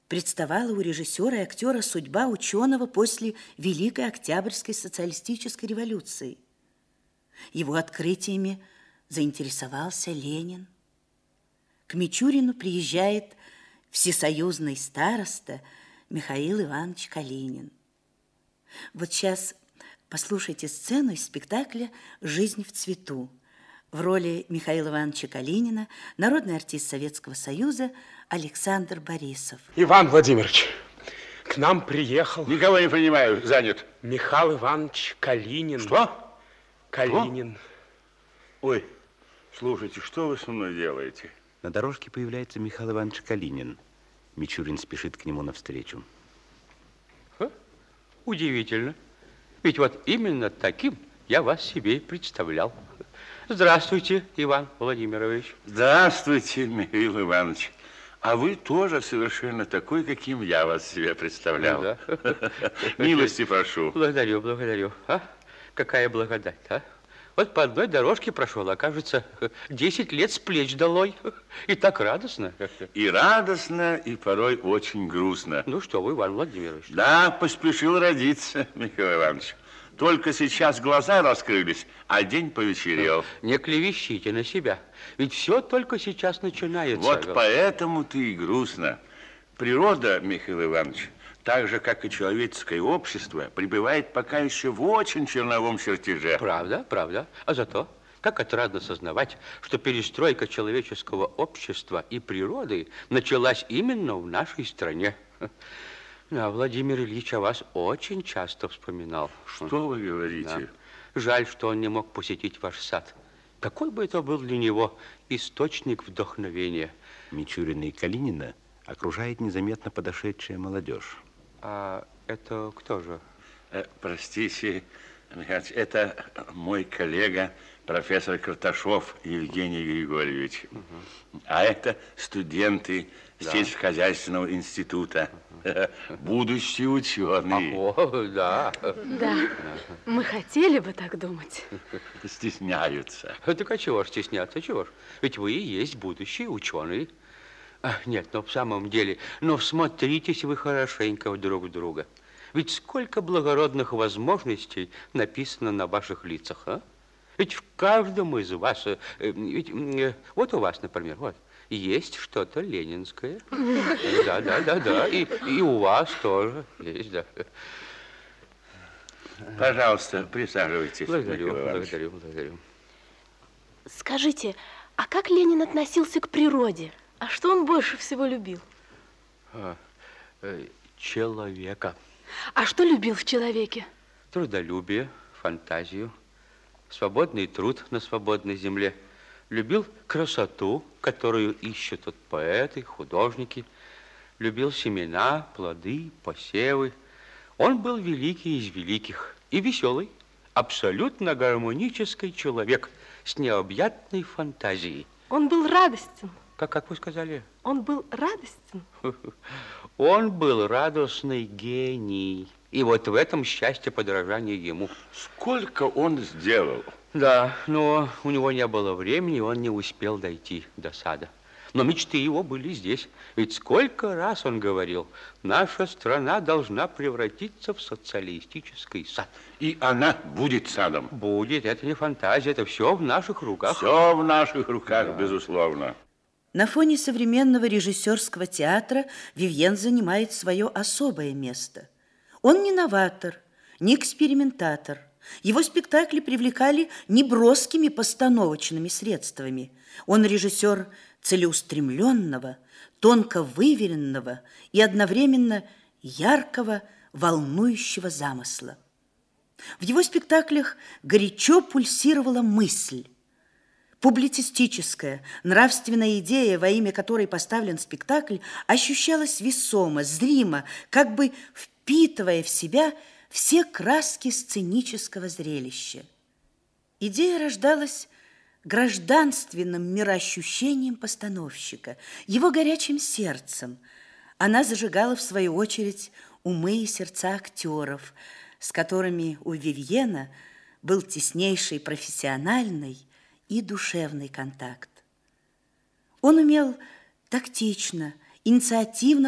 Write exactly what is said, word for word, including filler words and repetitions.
представала у режиссера и актера судьба ученого после Великой Октябрьской социалистической революции. Его открытиями заинтересовался Ленин. К Мичурину приезжает всесоюзный староста Михаил Иванович Калинин. Вот сейчас послушайте сцену из спектакля «Жизнь в цвету». В роли Михаила Ивановича Калинина народный артист Советского Союза Александр Борисов. Иван Владимирович, к нам приехал... Никого не принимаю, занят. Михаил Иванович Калинин. Что? Калинин. Что? Ой, слушайте, что вы со мной делаете? На дорожке появляется Михаил Иванович Калинин. Мичурин спешит к нему навстречу. Ха? Удивительно. Ведь вот именно таким я вас себе и представлял. Здравствуйте, Иван Владимирович. Здравствуйте, Михаил Иванович. А вы тоже совершенно такой, каким я вас себе представлял. Да. Милости прошу. Благодарю, благодарю. А? Какая благодать, а? Вот по одной дорожке прошел, а кажется, десять лет с плеч долой. И так радостно. И радостно, и порой очень грустно. Ну что вы, Иван Владимирович? Да, поспешил родиться, Михаил Иванович. Только сейчас глаза раскрылись, а день повечерел. Не клевещите на себя, ведь все только сейчас начинается. Вот поэтому-то и грустно. Природа, Михаил Иванович, так же, как и человеческое общество, пребывает пока еще в очень черновом чертеже. Правда, правда. А зато, как отрадно сознавать, что перестройка человеческого общества и природы началась именно в нашей стране. А Владимир Ильич о вас очень часто вспоминал. Что вы говорите? Да. Жаль, что он не мог посетить ваш сад. Какой бы это был для него источник вдохновения. Мичурина и Калинина окружает незаметно подошедшая молодежь. А это кто же? Э, простите, Михайлович, это мой коллега, профессор Карташов Евгений Григорьевич. Угу. А это студенты да. сельскохозяйственного института. Угу. Будущие ученые. О, да. Да, мы хотели бы так думать. Стесняются. Так а чего ж стесняться, чего ж? Ведь вы и есть будущие ученые. А, нет, но в самом деле, но всмотритесь вы хорошенько друг в друга. Ведь сколько благородных возможностей написано на ваших лицах, а? Ведь в каждом из вас, э, ведь, э, вот у вас, например, вот, есть что-то ленинское. Да, да, да, да, и, и у вас тоже есть, да. Пожалуйста, присаживайтесь. Благодарю, благодарю, благодарю. Скажите, а как Ленин относился к природе? А что он больше всего любил? А, э, человека. А что любил в человеке? Трудолюбие, фантазию, свободный труд на свободной земле. Любил красоту, которую ищут вот поэты, художники. Любил семена, плоды, посевы. Он был великий из великих и веселый, абсолютно гармонический человек с необъятной фантазией. Он был радостен. Как, как вы сказали? Он был радостен. Он был радостный гений. И вот в этом счастье подражания ему. Сколько он сделал? Да, но у него не было времени, он не успел дойти до сада. Но мечты его были здесь. Ведь сколько раз он говорил, наша страна должна превратиться в социалистический сад. И она будет садом? Будет, это не фантазия, это все в наших руках. Все в наших руках, да. Безусловно. На фоне современного режиссерского театра Вивьен занимает свое особое место. Он не новатор, не экспериментатор. Его спектакли привлекали не броскими постановочными средствами. Он режиссер целеустремленного, тонко выверенного и одновременно яркого, волнующего замысла. В его спектаклях горячо пульсировала мысль. Публицистическая, нравственная идея, во имя которой поставлен спектакль, ощущалась весомо, зримо, как бы впитывая в себя все краски сценического зрелища. Идея рождалась гражданственным мироощущением постановщика, его горячим сердцем. Она зажигала, в свою очередь, умы и сердца актеров, с которыми у Вивьена был теснейший профессиональный и душевный контакт. Он умел тактично, инициативно